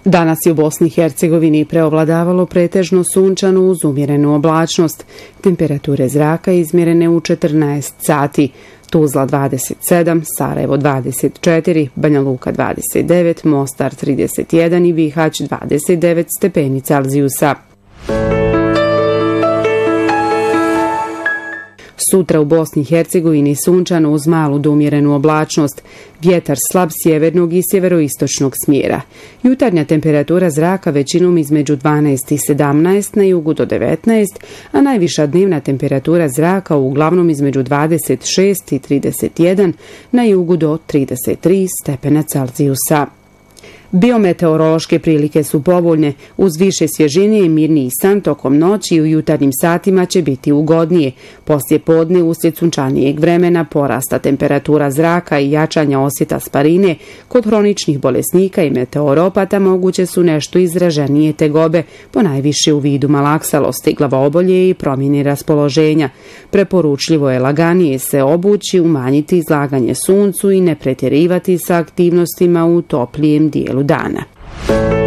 Danas je u Bosni i Hercegovini preovladavalo pretežno sunčano uz umjerenu oblačnost. Temperature zraka izmjerene u 14 sati. Tuzla 27, Sarajevo 24, Banja Luka 29, Mostar 31 i Bihać 29 stepeni Celzijusa. Sutra u Bosni i Hercegovini sunčano uz malu do umjerenu oblačnost, vjetar slab sjevernog i sjeveroistočnog smjera. Jutarnja temperatura zraka većinom između 12 i 17, na jugu do 19, a najviša dnevna temperatura zraka uglavnom između 26 i 31, na jugu do 33 stepena Celzijusa. Biometeorološke prilike su povoljne, uz više svježine i mirniji san tokom noći i u jutarnjim satima će biti ugodnije. Poslije podne uslijed sunčanijeg vremena, porasta temperatura zraka i jačanja osjeta sparine, kod hroničnih bolesnika i meteoropata moguće su nešto izraženije tegobe, ponajviše u vidu malaksalosti, glavobolje i promjene raspoloženja. Preporučljivo je laganije se obući, umanjiti izlaganje suncu i ne pretjerivati sa aktivnostima u toplijem dijelu dana.